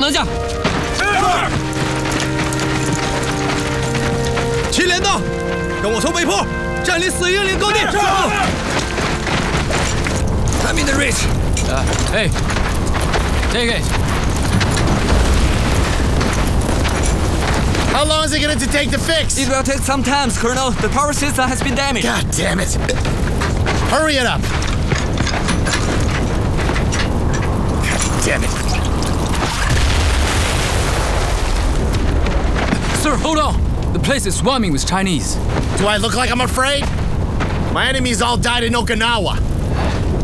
等下。 祁连道，跟我从北坡占领4英里高地。I'm in the reach. Hey, take it. How long is it going to take to fix? It will take some time, Colonel. The power system has been damaged. God damn it. Hurry it up. God damn it. Sir, hold on. The place is swarming with Chinese. Do I look like I'm afraid? My enemies all died in Okinawa.